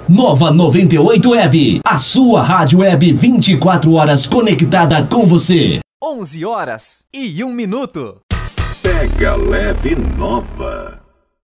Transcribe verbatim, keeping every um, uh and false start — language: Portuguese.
Nova noventa e oito Web, a sua rádio web vinte e quatro horas conectada com você. onze horas e um minuto. Pega Leve Nova.